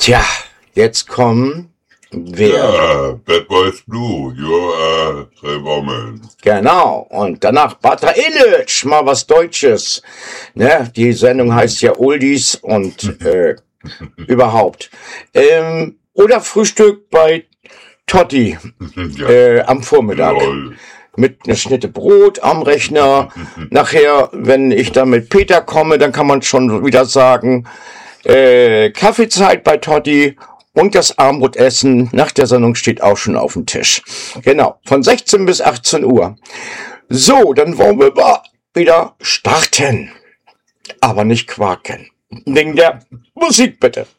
Tja, jetzt kommen wir. Ja, Bad Boys Blue, you are the woman. Genau, und danach Bata Illich, mal was Deutsches. Ne? Die Sendung heißt ja Oldies und überhaupt. Oder Frühstück bei Totti am Vormittag. Lol. Mit einer Schnitte Brot am Rechner. Nachher, wenn ich dann mit Peter komme, dann kann man schon wieder sagen, Kaffeezeit bei Totti und das Abendbrotessen nach der Sendung steht auch schon auf dem Tisch. Genau, von 16 bis 18 Uhr. So, dann wollen wir wieder starten. Aber nicht quaken. Wegen der Musik bitte.